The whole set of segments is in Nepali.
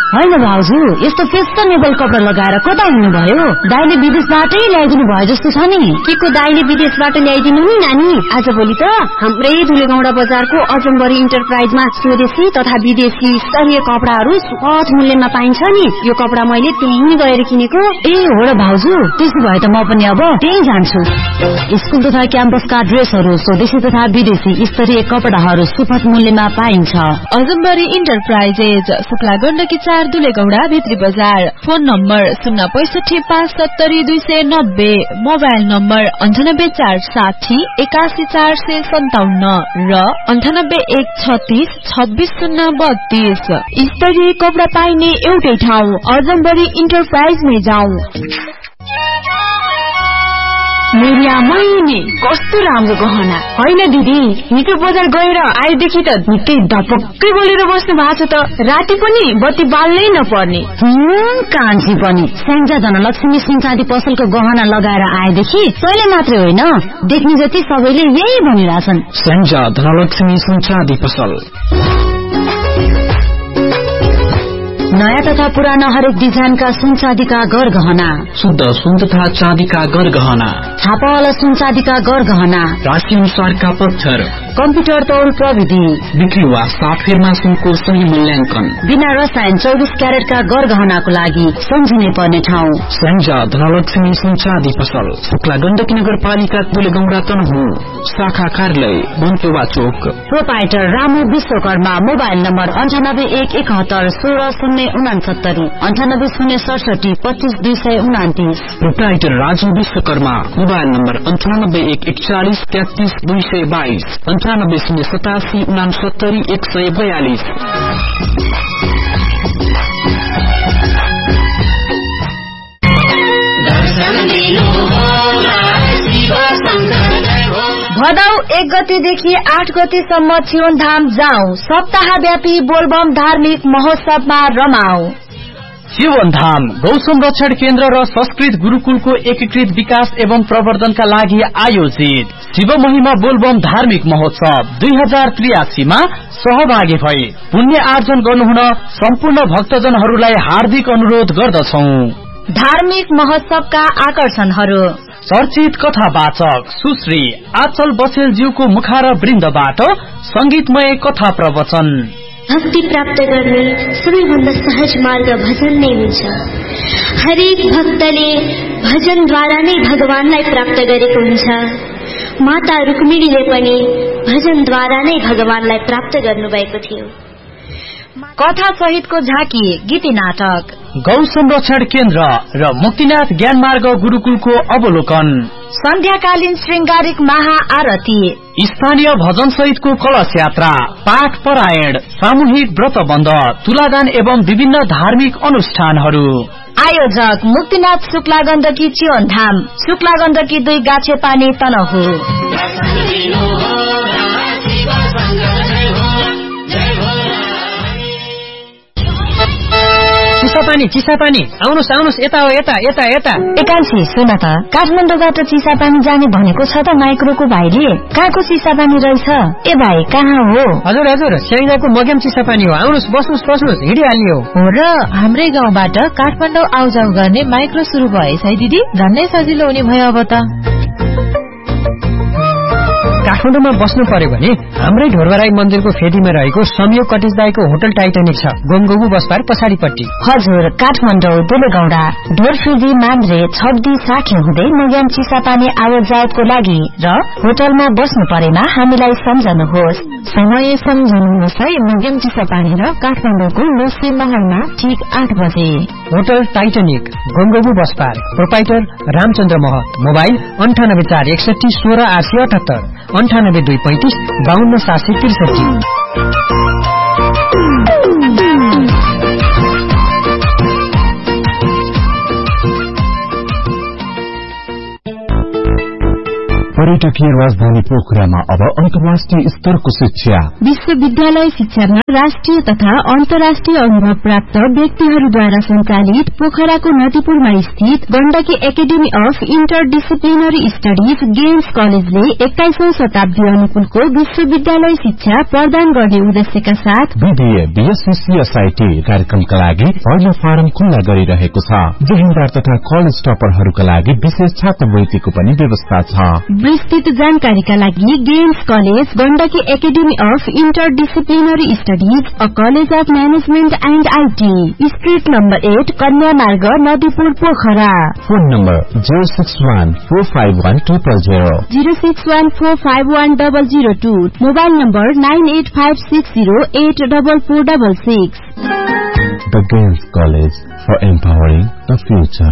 होइन भाउजू, यस्तो फेसनेबल कपडा लगाएर कता हिँड्नुभयो? दाइले विदेशबाटै ल्याइदिनु भयो जस्तो छ नि। के को दाइले विदेशबाट ल्याइदिनु नि नानी? आजभोलि त हाम्रै धुलेगौडा बजारको अजम्बरी इन्टरप्राइजमा स्वदेशी तथा विदेशी स्तरीय कपडाहरू सुपथ मूल्यमा पाइन्छ नि। यो कपडा मैले त्यहीँ गएर किनेको। ए हो र भाउजू, त्यसो भए त म पनि अब त्यही जान्छु। स्कुल तथा क्याम्पसका ड्रेसहरू स्वदेशी तथा विदेशी स्तरीय कपडाहरू सुपथ मूल्यमा पाइन्छ। अजम्बरी इन्टरप्राइजेज, शुक्ला गण्डकी 4 दुलेगौडा भित्री बजार। फोन नम्बर 065705290, मोबाइल नम्बर 9846814457 र 9813362032। स्तरीय कपडा पाइने एउटै ठाउँ अजम्बरी इन्टरप्राइजमै जाऊ। मेरिया मैने कस्तो राम्रो गहना। होइन दिदी, हिजो बजार गएर आएदेखि त निकै धपक्कै बोलेर बस्नु भएको छ त। राति पनि बत्ती बाल्नै नपर्ने। कान्छी पनि स्याङ्जा धनलक्ष्मी सुनचाँदी पसलको गहना लगाएर आएदेखि तैले मात्रै होइन, देख्ने जति सबैले यही भनिरहेछन्। स्याङ्जा धनलक्ष्मी सुनचाँदी पसल। नयाँ तथा पुराना हरेक डिजाइनका सुनचाँदीका गरगहना, शुद्ध सुन तथा चाँदीका गरगहना, छापावाला सुनचाँदीका गरगहना, राशि अनुसारका पत्थर, कम्प्युटर तौल प्रविधि, बिक्री वा साफेरमा सुनको सही मूल्याङ्कन, बिना रसायन 24 क्यारेटका गरगहनाको लागि सम्झिनै पर्ने ठाउँ स्याङ्जा धनलक्ष्मी सुनचाँदी पसल। शुक्ला गण्डकी नगरपालिका दुलेगौडा तनहुँ, शाखा कार्यालय बनकेवा चोक। Proprietor Ramu Vishwakarma. Mobile number 9817166069, 9806726229। Proprietor Raju Vishwakarma. Mobile number 9814413222, 9807897142। भदौ 1 गतेदेखि 8 गतेसम्म चियोनधाम जाऊ। सप्ताहव्यापी बोलबम धार्मिक महोत्सवमा रमाऊ। चियोनधाम गौ संरक्षण केन्द्र र संस्कृत गुरुकुलको एकीकृत विकास एवं प्रवर्धनका लागि आयोजित शिव महिमा बोलबम धार्मिक महोत्सव 2083 मा सहभागी भई पुण्य आर्जन गर्नुहुन सम्पूर्ण भक्तजनहरूलाई हार्दिक अनुरोध गर्दछौं। धार्मिक महोत्सवका आकर्षणहरू: चर्चित कथावाचक सुश्री आचल बसेलज्यूको मुखार वृन्दबाट संगीतमय कथा प्रवचन। भक्ति प्राप्त गर्ने सबैभन्दा सहज मार्ग भजन नै हुन्छ। हरेक भक्तले भजनद्वारा नै भगवानलाई प्राप्त गरेको हुन्छ। माता रुक्मिणीले पनि भजनद्वारा नै भगवानलाई प्राप्त गर्नुभएको थियो। कथा सहितको झाँकी गीती नाटक। गौ संरक्षण केन्द्र र मुक्तिनाथ ज्ञान मार्ग गुरुकुलको अवलोकन। सन्ध्याकालीन श्रृंगारिक महाआरती। स्थानीय भजन सहितको कलश यात्रा, पाठ परायण, सामूहिक व्रतबन्ध, तुलादान एवं विभिन्न धार्मिक अनुष्ठानहरू। आयोजक मुक्तिनाथ शुक्ला गण्डकी चियोनधाम, शुक्ला गण्डकी 2 गाछेपानी तनहु। चिसापानी आउनुहोस् यता हो, यता यता यता। एकांशी सुन त, काठमाडौँबाट चिसापानी जाने भनेको छ त माइक्रोको भाइले। कहाँको चिसापानी रहेछ? ए भाइ कहाँ हो? हजुर स्याङ्जाको मग्याम चिसापानी हो। आउनुहोस्, बस्नुहोस्, हिँडिहाल्ने हो। र हाम्रै गाउँबाट काठमाडौँ आउजाउ गर्ने माइक्रो सुरु भएछ है दिदी, झन्नै सजिलो हुने भयो अब त। काठमाडौँमा बस्नु पर्यो भने हाम्रै ढोरबराई मन्दिरको फेदीमा रहेको संयोग कटेज दाईको होटल टाइटानिक छ, गोमगोबु बसपार पछाडिपट्टि। हजुर, काठमाडौँ दुलेगौडा ढोरफिर्दी मान्द्रे छब्दी साखी हुँदै मग्याम चिसापानी आवतजावतको लागि र होटलमा बस्नु परेमा हामीलाई सम्झनुहोस्। समय सम्झनुहोस् है। मग्याम चिसापानी र काठमाडौँको लोसे महलमा ठीक 8 बजे। Hotel Titanic गोमगोबु बसपार। प्रोपाइटर रामचन्द्र महत। मोबाइल 9841160878, 9823552763। पर्यटन गण्डकी राजधानी पोखरामा अब अन्तर्राष्ट्रिय स्तरको शिक्षा। विश्वविद्यालय शिक्षामा राष्ट्रिय तथा अन्तर्राष्ट्रिय अनुभव प्राप्त व्यक्तिहरूद्वारा सञ्चालित पोखराको नदीपुरमा स्थित Gandaki academy of interdisciplinary studies games कलेजले 21औं शताब्दी अनुकूलको विश्वविद्यालय शिक्षा प्रदान गर्ने उद्देश्यका साथ बीबीए, बीएससी, सीएसआईटी कार्यक्रमका लागि पहिलो फारम खुल्ला गरिरहेको छ। जोहिन्दार तथा कलेज टपरहरूका लागि विशेष छात्रवृत्तिको पनि व्यवस्था छ। विस्तृत जानकारीका लागि games college Gandaki academy of interdisciplinary studies a college of management and IT, street number 8, कन्या मार्ग, Nadipur, Pokhara. Phone number 061451000, 061451002, mobile number 9856084466। The Games College for Empowering the Future.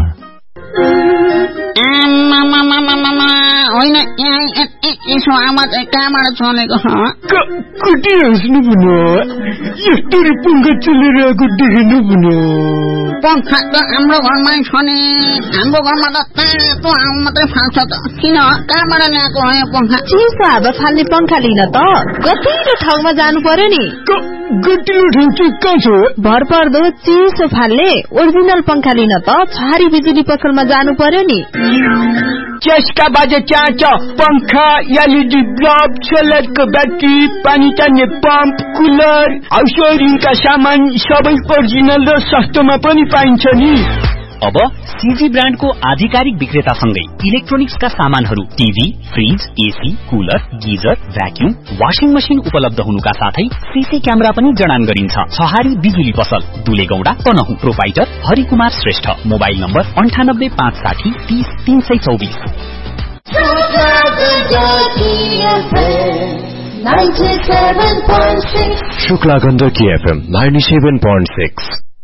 होइन यसो आवाज कहाँबाट चलेको कति हाँस्नु भन्यो, यस्तो पंखा चलिरहेको देख्नु भन्यो। पंखा त हाम्रो घरमै छ नि, हाम्रो घरमा त तातो हावा मात्रै फाल्छ त, किन कहाँबाट ल्याएको हो यो पंखा? चिसो हावा फाल्ने पंखा लिन त गतिलो ठाउँमा जानु पर्यो नि। गतिलो ठाउँ चाहिँ कहाँ छ? भरपर्दो चिसो फाल्ने ओरिजिनल पंखा लिन त छहारी बिजुली पसलमा जानु पर्यो नि। चस्का बाजे चाँच, पंखा, एलईडी बल्ब, सोलरको ब्याट्री, पानी तान्ने पम्प, कुलर, हाउस वायरिङका सामान सबै ओरिजिनल र सस्तोमा पनि पाइन्छ नि। अब सीजी ब्रान्डको आधिकारिक विक्रेतासँगै इलेक्ट्रोनिक्सका सामानहरू TV, fridge, AC, cooler, geyser, vacuum, washing machine उपलब्ध हुनुका साथै सीसी क्यामेरा पनि जडान गरिन्छ। छहारी बिजुली पसल, दुलेगौडा, Tanahun. Proprietor Harikumar Shrestha. Mobile number 9856 30 324। Shukla Gandaki FM 97.6।